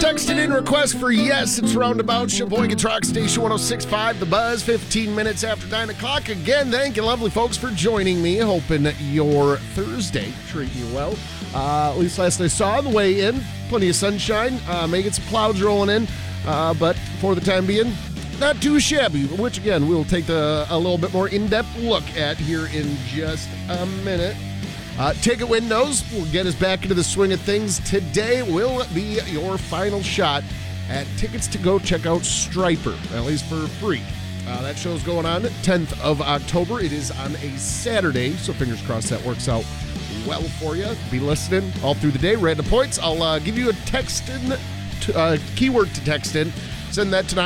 Texted in request for Yes, It's Roundabout. Sheboygan's Rock Station 106.5, The Buzz, 15 minutes after 9 o'clock. Again, thank you, lovely folks, for joining me. Hoping your Thursday treating you well. At least last I saw on the way in, plenty of sunshine. Making some clouds rolling in. But for the time being, not too shabby, which, again, we'll take a little bit more in-depth look at here in just a minute. Ticket windows will get us back into the swing of things. Today will be your final shot at tickets to go check out Stryper, at least for free. That show's going on 10th of October. It is on a Saturday, so fingers crossed that works out well for you. Be listening all through the day. Random points. I'll give you a text in, keyword to text in. Send that to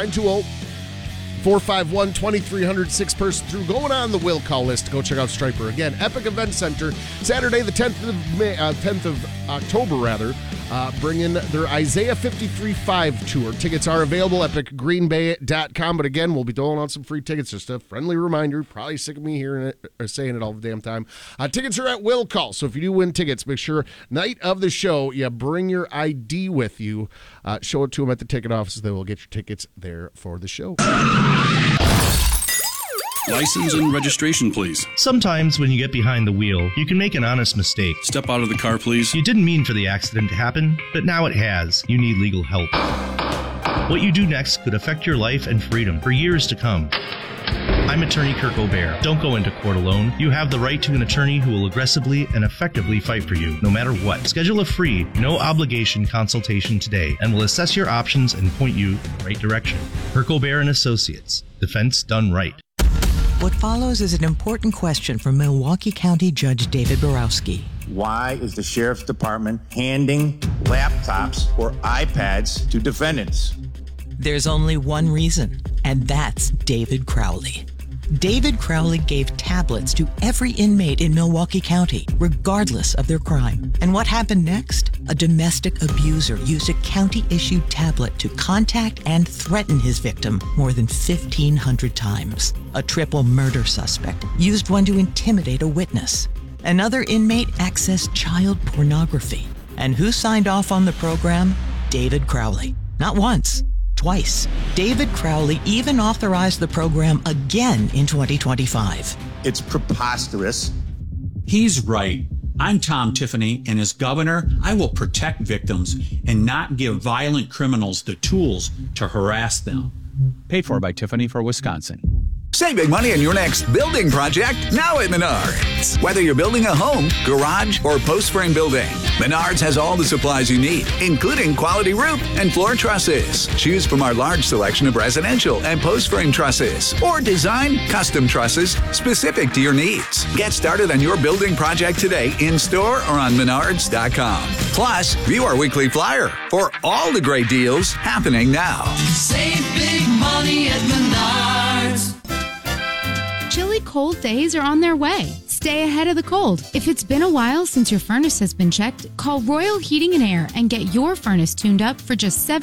920-451-2300, six-person through. Going on the will call list to go check out Stryper. Again, Epic Event Center, Saturday the 10th of October, bringing their Isaiah 53.5 tour. Tickets are available at epicgreenbay.com. But again, we'll be doling out some free tickets. Just a friendly reminder. Probably sick of me hearing it or saying it all the damn time. Tickets are at will call. So if you do win tickets, make sure night of the show, you bring your ID with you. Show it to them at the ticket office. They will get your tickets there for the show. License and registration, please. Sometimes when you get behind the wheel, you can make an honest mistake. Step out of the car, please. You didn't mean for the accident to happen, but now it has. You need legal help. What you do next could affect your life and freedom for years to come. I'm attorney Kirk O'Bear. Don't go into court alone. You have the right to an attorney who will aggressively and effectively fight for you, no matter what. Schedule a free, no-obligation consultation today, and we'll assess your options and point you in the right direction. Kirk O'Bear and Associates. Defense done right. What follows is an important question from Milwaukee County Judge David Borowski. Why is the Sheriff's Department handing laptops or iPads to defendants? There's only one reason, and that's David Crowley. David Crowley gave tablets to every inmate in Milwaukee County, regardless of their crime. And what happened next? A domestic abuser used a county-issued tablet to contact and threaten his victim more than 1,500 times. A triple murder suspect used one to intimidate a witness. Another inmate accessed child pornography. And who signed off on the program? David Crowley. Not once. Twice. David Crowley even authorized the program again in 2025. It's preposterous. He's right. I'm Tom Tiffany, and as governor, I will protect victims and not give violent criminals the tools to harass them. Paid for by Tiffany for Wisconsin. Save big money on your next building project now at Menards. Whether you're building a home, garage, or post frame building, Menards has all the supplies you need, including quality roof and floor trusses. Choose from our large selection of residential and post frame trusses, or design custom trusses specific to your needs. Get started on your building project today in store or on Menards.com. Plus, view our weekly flyer for all the great deals happening now. Save big money at Menards. Chilly cold days are on their way. Stay ahead of the cold. If it's been a while since your furnace has been checked, call Royal Heating and Air and get your furnace tuned up for just $7